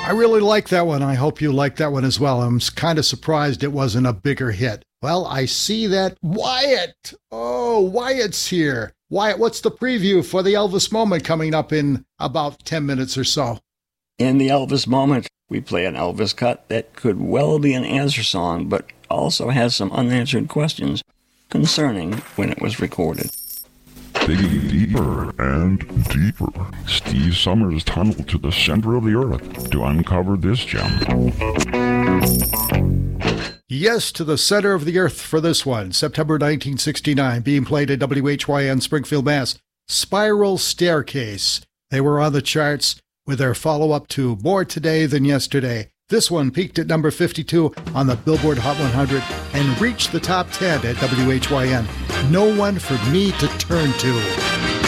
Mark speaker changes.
Speaker 1: I really like that one. I hope you like that one as well. I'm kind of surprised it wasn't a bigger hit. Well, I see that Wyatt. Oh, Wyatt's here. Wyatt, what's the preview for the Elvis Moment coming up in about 10 minutes or so?
Speaker 2: In the Elvis Moment, we play an Elvis cut that could well be an answer song, but also has some unanswered questions concerning when it was recorded.
Speaker 3: Digging deeper and deeper, Steve Summers tunneled to the center of the earth to uncover this gem.
Speaker 1: Yes, to the center of the earth for this one. September 1969, being played at WHYN Springfield, Mass. Spiral Staircase. They were on the charts with their follow-up to More Today Than Yesterday. This one peaked at number 52 on the Billboard Hot 100 and reached the top 10 at WHYN. No One for Me to Turn To.